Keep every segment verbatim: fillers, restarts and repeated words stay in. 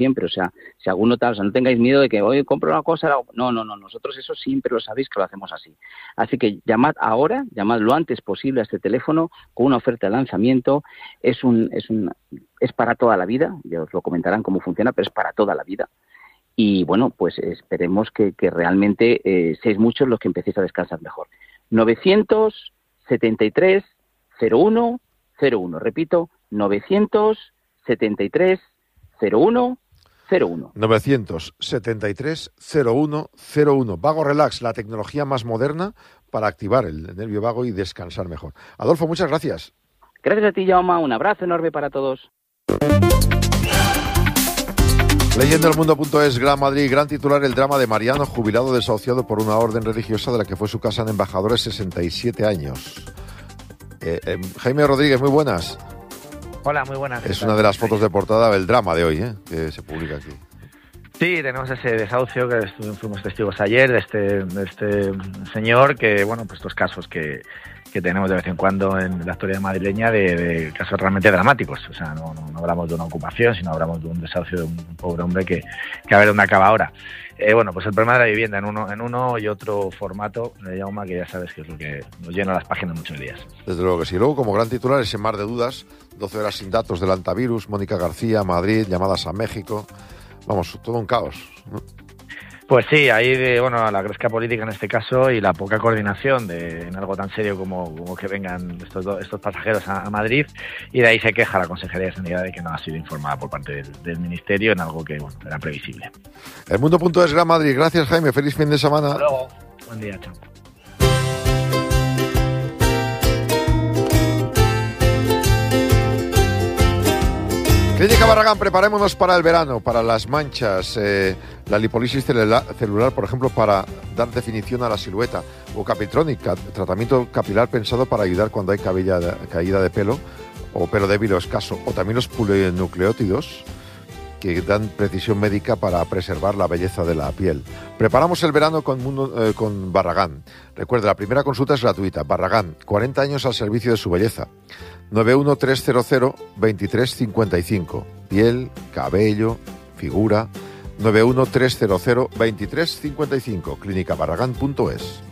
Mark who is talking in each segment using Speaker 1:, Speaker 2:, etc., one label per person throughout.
Speaker 1: siempre, o sea, si alguno tal, o sea, no tengáis miedo de que, oye, compro una cosa, no, no, no, nosotros eso siempre lo sabéis que lo hacemos así. Así que llamad ahora, llamad lo antes posible a este teléfono con una oferta de lanzamiento, es un, es un, es para toda la vida, ya os lo comentarán cómo funciona, pero es para toda la vida. Y bueno, pues esperemos que, que realmente eh, seáis muchos los que empecéis a descansar mejor. novecientos setenta y tres cero uno cero uno, repito, novecientos setenta y tres cero uno cero uno.
Speaker 2: novecientos setenta y tres cero uno cero uno. Vago Relax, la tecnología más moderna para activar el nervio vago y descansar mejor. Adolfo, muchas gracias.
Speaker 1: Gracias a ti, Jaume. Un abrazo enorme para todos.
Speaker 2: Leyendo el mundo punto es, Gran Madrid, gran titular, el drama de Mariano, jubilado desahuciado por una orden religiosa de la que fue su casa en Embajadores, sesenta y siete años. Eh, eh, Jaime Rodríguez, muy buenas.
Speaker 3: Hola, muy buenas.
Speaker 2: Es una de las fotos de portada del drama de hoy, ¿eh? Que se publica aquí.
Speaker 3: Sí, tenemos ese desahucio que fuimos testigos ayer de este, de este señor que, bueno, pues estos casos que, que tenemos de vez en cuando en la actualidad madrileña de, de casos realmente dramáticos. O sea, no, no, no hablamos de una ocupación, sino hablamos de un desahucio de un pobre hombre que, que a ver dónde acaba ahora. Eh, bueno, pues el problema de la vivienda en uno, en uno y otro formato, de Jaume, que ya sabes que es lo que nos llena las páginas muchos días.
Speaker 2: Desde luego que sí. Luego, como gran titular, ese mar de dudas, doce horas sin datos del antivirus, Mónica García, Madrid, llamadas a México. Vamos, todo un caos, ¿no?
Speaker 3: Pues sí, ahí de, bueno, la gresca política en este caso y la poca coordinación de, en algo tan serio como, como que vengan estos, do, estos pasajeros a, a Madrid, y de ahí se queja la Consejería de Sanidad de que no ha sido informada por parte del, del Ministerio en algo que, bueno, era previsible.
Speaker 2: El mundo punto es, Gran Madrid. Gracias, Jaime. Feliz fin de semana.
Speaker 3: Hasta luego. Buen día, chao.
Speaker 2: Clínica Barragán, preparémonos para el verano, para las manchas, eh, la lipolisis celular, celular, por ejemplo, para dar definición a la silueta, o Capitronic, tratamiento capilar pensado para ayudar cuando hay cabella, caída de pelo, o pelo débil o escaso, o también los polinucleótidos, que dan precisión médica para preservar la belleza de la piel. Preparamos el verano con, mundo, eh, con Barragán. Recuerda, la primera consulta es gratuita. Barragán, cuarenta años al servicio de su belleza. nueve uno tres cero cero dos tres cinco cinco. Piel, cabello, figura. nueve uno tres cero cero dos tres cinco cinco. clínica barragán punto es.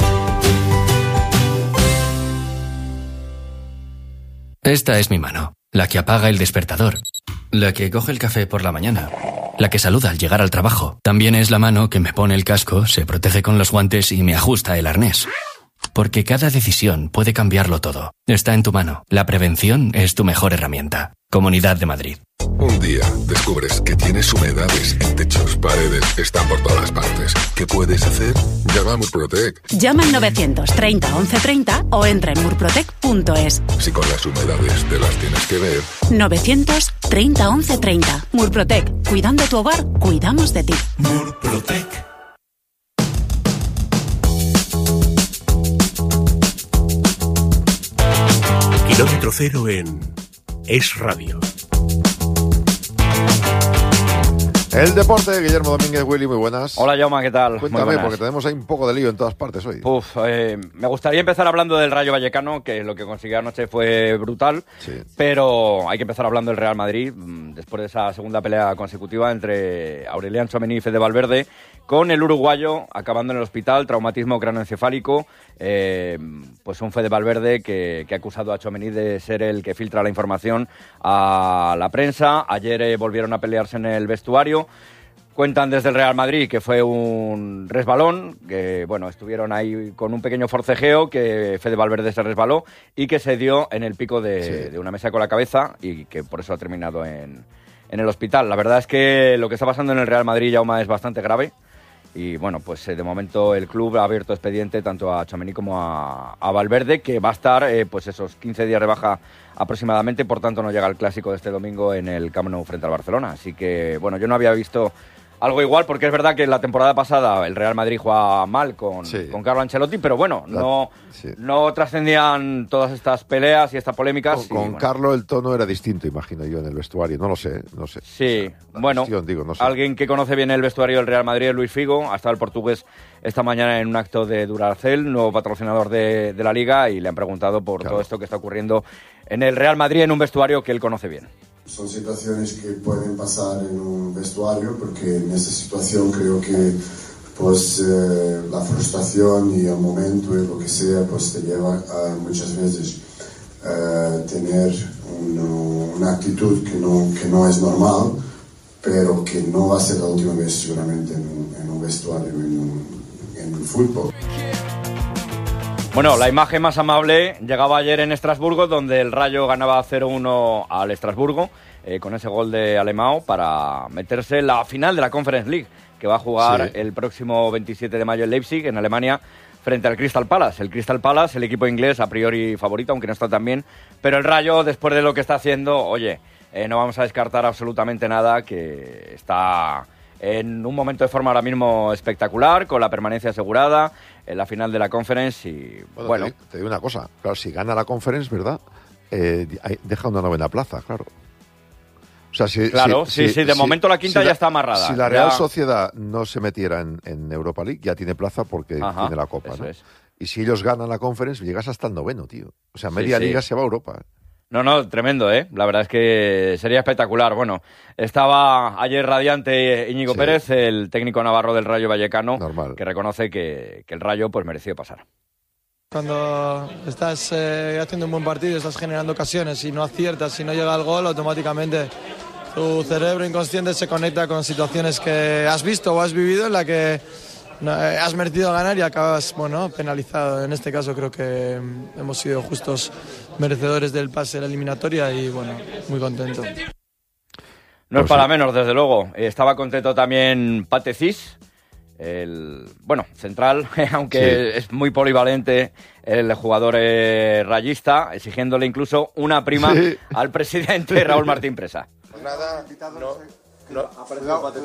Speaker 4: Esta es mi mano, la que apaga el despertador, la que coge el café por la mañana, la que saluda al llegar al trabajo. También es la mano que me pone el casco, se protege con los guantes y me ajusta el arnés. Porque cada decisión puede cambiarlo todo. Está en tu mano. La prevención es tu mejor herramienta. Comunidad de Madrid.
Speaker 5: Un día descubres que tienes humedades en techos, paredes, están por todas partes. ¿Qué puedes hacer? Llama a Murprotec.
Speaker 6: Llama al novecientos treinta once treinta o entra en murprotec punto es.
Speaker 5: Si con las humedades te las tienes que ver.
Speaker 6: novecientos treinta once treinta. Murprotec. Cuidando tu hogar, cuidamos de ti.
Speaker 7: Murprotec. Kilómetro cero en Es Radio.
Speaker 2: El deporte, Guillermo Domínguez. Willy, muy buenas.
Speaker 8: Hola, Jaume, ¿qué tal?
Speaker 2: Cuéntame, porque tenemos ahí un poco de lío en todas partes hoy.
Speaker 8: Uf, eh, me gustaría empezar hablando del Rayo Vallecano, que lo que consiguió anoche fue brutal,
Speaker 2: sí.
Speaker 8: Pero hay que empezar hablando del Real Madrid, después de esa segunda pelea consecutiva entre Aurelian Tchouaméni y Fede Valverde, con el uruguayo acabando en el hospital, traumatismo cráneoencefálico, eh, pues un Fede Valverde que, que ha acusado a Tchouaméni de ser el que filtra la información a la prensa. Ayer eh, volvieron a pelearse en el vestuario. Cuentan desde el Real Madrid que fue un resbalón, que bueno, estuvieron ahí con un pequeño forcejeo, que Fede Valverde se resbaló y que se dio en el pico de, sí. de una mesa con la cabeza y que por eso ha terminado en, en el hospital. La verdad es que lo que está pasando en el Real Madrid, Jaume, es bastante grave. Y bueno, pues eh, de momento el club ha abierto expediente tanto a Tchouaméni como a, a Valverde, que va a estar eh, pues esos quince días de baja aproximadamente, por tanto no llega el clásico de este domingo en el Camp Nou frente al Barcelona. Así que bueno, yo no había visto algo igual, porque es verdad que la temporada pasada el Real Madrid jugaba mal con, sí. con Carlo Ancelotti, pero bueno, la, no, sí. no trascendían todas estas peleas y estas polémicas.
Speaker 2: Con, con
Speaker 8: bueno.
Speaker 2: Carlo el tono era distinto, imagino yo, en el vestuario, no lo sé, no sé.
Speaker 8: Sí,
Speaker 2: o sea,
Speaker 8: bueno,
Speaker 2: gestión, digo, no sé.
Speaker 8: Alguien que conoce bien el vestuario del Real Madrid es Luis Figo, ha estado el portugués esta mañana en un acto de Duracell, nuevo patrocinador de, de la Liga, y le han preguntado por claro. todo esto que está ocurriendo en el Real Madrid en un vestuario que él conoce bien.
Speaker 9: son situaciones que pueden pasar en un vestuario, porque en esa situación creo que pues eh, la frustración y el momento y lo que sea pues te lleva a muchas veces eh, tener uno, una actitud que no, que no es normal, pero que no va a ser la última vez seguramente en un, en un vestuario, en un, en un fútbol.
Speaker 8: Bueno, la imagen más amable llegaba ayer en Estrasburgo, donde el Rayo ganaba cero uno al Estrasburgo, eh, con ese gol de Alemão para meterse en la final de la Conference League, que va a jugar sí. el próximo veintisiete de mayo en Leipzig, en Alemania, frente al Crystal Palace. El Crystal Palace, el equipo inglés a priori favorito, aunque no está tan bien, pero el Rayo, después de lo que está haciendo, oye, eh, no vamos a descartar absolutamente nada, que está en un momento de forma ahora mismo espectacular, con la permanencia asegurada en la final de la Conference y
Speaker 2: bueno...
Speaker 8: bueno
Speaker 2: te, te digo una cosa, claro, si gana la Conference, ¿verdad? Eh, deja una novena plaza, claro. O sea, si,
Speaker 8: claro,
Speaker 2: si,
Speaker 8: sí,
Speaker 2: si,
Speaker 8: sí, de
Speaker 2: si,
Speaker 8: momento la quinta
Speaker 2: si
Speaker 8: ya
Speaker 2: la,
Speaker 8: está amarrada.
Speaker 2: Si la Real
Speaker 8: ya...
Speaker 2: Sociedad no se metiera en, en Europa League, ya tiene plaza porque Ajá, tiene la Copa, ¿no? Es. Y si ellos ganan la Conference, llegas hasta el noveno, tío. O sea, media sí, liga sí. se va a Europa.
Speaker 8: No, no, tremendo, ¿eh? La verdad es que sería espectacular. Bueno, estaba ayer radiante Íñigo sí. Pérez, el técnico navarro del Rayo Vallecano, Normal. que reconoce que, que el Rayo pues mereció pasar.
Speaker 10: Cuando estás eh, haciendo un buen partido, estás generando ocasiones y no aciertas, y no llega el gol, automáticamente tu cerebro inconsciente se conecta con situaciones que has visto o has vivido en la que no, eh, has merecido ganar y acabas, bueno, penalizado. En este caso creo que hemos sido justos merecedores del pase de la eliminatoria y, bueno, muy contento.
Speaker 8: No es para menos, desde luego. Estaba contento también Pate Cis, el, bueno, central, aunque sí. es muy polivalente el jugador eh, rayista, exigiéndole incluso una prima sí. al presidente Raúl Martín Presa.
Speaker 11: Pues nada, no, no. Ha aparecido Pate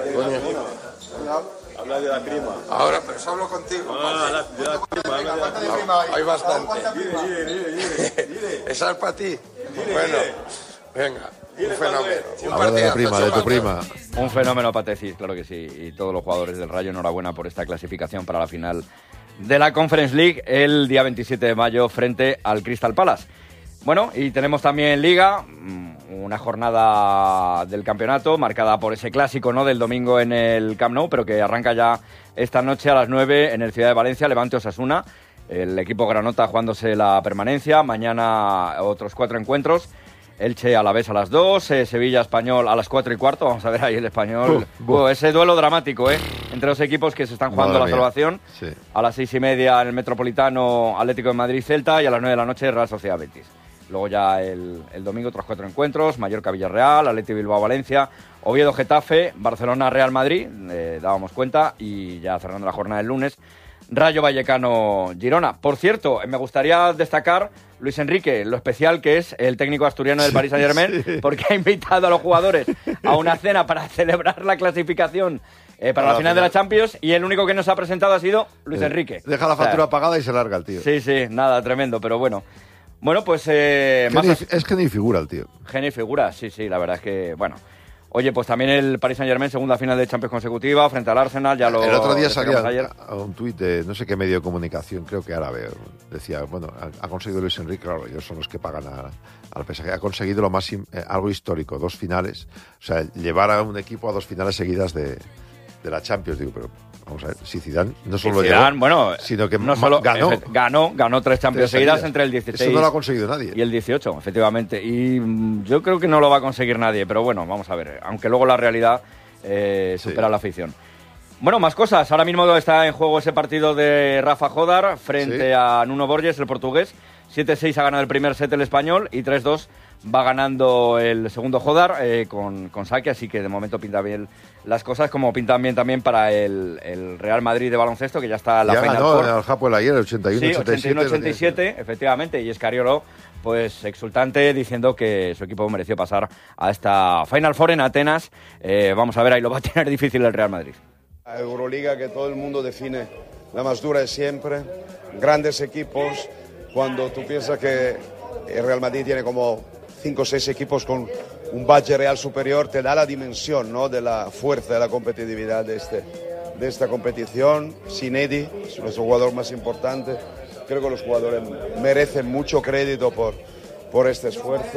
Speaker 11: Cis. Habla de la prima.
Speaker 12: Ahora, pero solo hablo contigo.
Speaker 11: Ah, la, de la prima, habla de la prima.
Speaker 12: Hay bastante.
Speaker 11: Dile, dile, dile, dile.
Speaker 12: ¿Esa es para ti? Bueno, venga. Un fenómeno. Un
Speaker 2: Habla de la prima, de tu prima.
Speaker 8: Un fenómeno, Patecis, claro que sí. Y todos los jugadores del Rayo, enhorabuena por esta clasificación para la final de la Conference League el día veintisiete de mayo frente al Crystal Palace. Bueno, y tenemos también Liga, una jornada del campeonato marcada por ese clásico, ¿no?, del domingo en el Camp Nou, pero que arranca ya esta noche a las nueve en el Ciudad de Valencia, Levante Osasuna, el equipo granota jugándose la permanencia. Mañana otros cuatro encuentros. Elche Alavés a las dos, eh, Sevilla Español a las cuatro y cuarto. Vamos a ver ahí el Español. Uh, uh. Oh, ese duelo dramático, ¿eh? Entre los equipos que se están jugando Madre la mía. salvación. Sí. A las seis y media en el Metropolitano, Atlético de Madrid Celta, y a las nueve de la noche Real Sociedad Betis. Luego ya el, el domingo otros cuatro encuentros: Mallorca Villarreal, Atleti Bilbao Valencia, Oviedo Getafe, Barcelona Real Madrid, eh, dábamos cuenta, y ya cerrando la jornada del lunes, Rayo Vallecano Girona. Por cierto, me gustaría destacar, Luis Enrique, lo especial que es el técnico asturiano del Paris Saint-Germain, sí. porque ha invitado a los jugadores a una cena para celebrar la clasificación eh, para, para la final, final de la Champions, y el único que nos ha presentado ha sido Luis eh, Enrique.
Speaker 2: Deja la factura o sea, pagada y se larga el tío.
Speaker 8: Sí, sí, nada, tremendo, pero bueno. Bueno, pues... Eh,
Speaker 2: más as... Es genio y figura el tío.
Speaker 8: Genio y figura, sí, sí, la verdad es que, bueno... Oye, pues también el Paris Saint-Germain, segunda final de Champions consecutiva frente al Arsenal, ya lo...
Speaker 2: El otro día salía ayer. a un tuit de no sé qué medio de comunicación, creo que árabe, decía, bueno, ha, ha conseguido Luis Enrique, claro, ellos son los que pagan a, al P S G, ha conseguido lo más, eh, algo histórico, dos finales, o sea, llevar a un equipo a dos finales seguidas de, de la Champions, digo, pero... Vamos a ver, si Zidane no solo
Speaker 8: Zidane,
Speaker 2: llegó,
Speaker 8: bueno,
Speaker 2: sino que
Speaker 8: no solo
Speaker 2: ganó,
Speaker 8: ganó, ganó tres Champions seguidas, seguidas entre el dieciséis
Speaker 2: Eso no lo ha conseguido nadie.
Speaker 8: Y el dieciocho, efectivamente. Y mm, yo creo que no lo va a conseguir nadie, pero bueno, vamos a ver. Aunque luego la realidad eh, supera sí. la afición. Bueno, más cosas. Ahora mismo está en juego ese partido de Rafa Jodar frente sí. a Nuno Borges, el portugués. siete seis ha ganado el primer set el español y tres dos va ganando el segundo Jodar eh, con, con saque, así que de momento pinta bien las cosas, como pintan bien también para el, el Real Madrid de baloncesto, que ya está en la
Speaker 2: ya
Speaker 8: Final
Speaker 2: ganó
Speaker 8: Four.
Speaker 2: En el Japón ayer, el ochenta y uno ochenta y siete. Sí, ochenta y uno ochenta y siete,
Speaker 8: efectivamente, y Escariolo, pues exultante, diciendo que su equipo mereció pasar a esta Final Four en Atenas. Eh, vamos a ver, ahí lo va a tener difícil el Real Madrid.
Speaker 13: La Euroliga, que todo el mundo define la más dura de siempre, grandes equipos, cuando tú piensas que el Real Madrid tiene como cinco o seis equipos con un budget real superior, te da la dimensión, ¿no?, de la fuerza, de la competitividad de, este, de esta competición. Sinedi es nuestro jugador más importante. Creo que los jugadores merecen mucho crédito por, por este esfuerzo.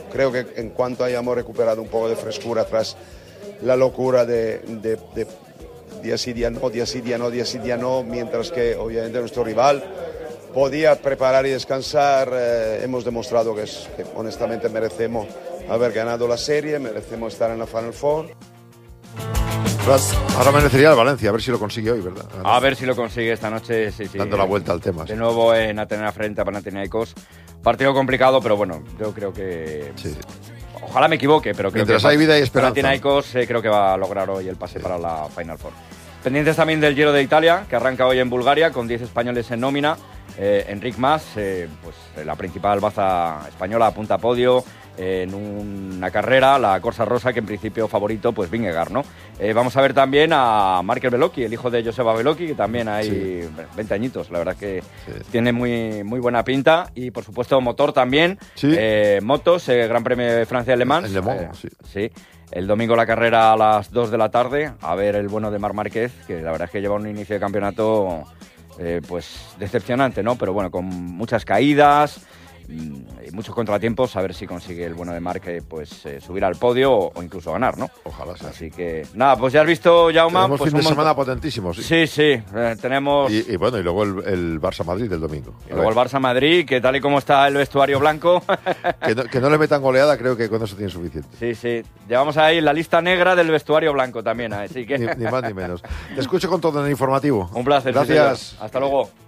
Speaker 13: creo que en cuanto hayamos recuperado un poco de frescura tras la locura de, de, de día sí, día no, día sí, día no, día sí, día no, mientras que obviamente nuestro rival podía preparar y descansar, eh, hemos demostrado que, es, que honestamente merecemos haber ganado la serie, merecemos estar en la Final Four.
Speaker 2: Ahora merecería el Valencia, a ver si lo consigue hoy, ¿verdad?
Speaker 8: A ver si lo consigue esta noche, sí, sí.
Speaker 2: Dando la vuelta al tema.
Speaker 8: De
Speaker 2: sí.
Speaker 8: nuevo en Atenea frente a Panathinaikos. Partido complicado, pero bueno, yo creo que...
Speaker 2: Sí.
Speaker 8: Ojalá me equivoque, pero creo
Speaker 2: Mientras
Speaker 8: que...
Speaker 2: hay vida y esperanza.
Speaker 8: Panathinaikos eh, creo que va a lograr hoy el pase sí. para la Final Four. Pendientes también del Giro de Italia, que arranca hoy en Bulgaria, con diez españoles en nómina. Eh, Enric Mas, eh, pues la principal baza española, apunta a podio eh, en una carrera, la Corsa Rosa, que en principio favorito, pues Vingegaard, ¿no? Eh, vamos a ver también a Markel Belocchi, el hijo de Joseba Belocchi, que también hay sí. veinte añitos, la verdad que sí. tiene muy, muy buena pinta. Y por supuesto motor también,
Speaker 2: sí.
Speaker 8: eh, motos, eh, Gran Premio de Francia de Le Mans.
Speaker 2: En Le Mans,
Speaker 8: eh,
Speaker 2: sí.
Speaker 8: sí. El domingo la carrera a las dos de la tarde, a ver el bueno de Marc Márquez, que la verdad es que lleva un inicio de campeonato eh, pues decepcionante, ¿no? Pero bueno, con muchas caídas y muchos contratiempos, a ver si consigue el bueno de Marc pues eh, subir al podio o, o incluso ganar, ¿no?
Speaker 2: Ojalá sea.
Speaker 8: Así que nada, pues ya has visto, Jaume.
Speaker 2: Tenemos
Speaker 8: pues
Speaker 2: fin de
Speaker 8: un
Speaker 2: semana potentísimo, sí.
Speaker 8: Sí, sí, eh, tenemos...
Speaker 2: Y, y bueno, y luego el, el Barça-Madrid del domingo.
Speaker 8: Y luego el Barça-Madrid, que tal y como está el vestuario blanco...
Speaker 2: que, no, que no le metan goleada, creo que con eso tiene suficiente.
Speaker 8: Sí, sí. Llevamos ahí la lista negra del vestuario blanco también, así que...
Speaker 2: ni, ni más ni menos. Te escucho con todo en el informativo.
Speaker 8: Un placer.
Speaker 2: Gracias.
Speaker 8: Sí, hasta luego.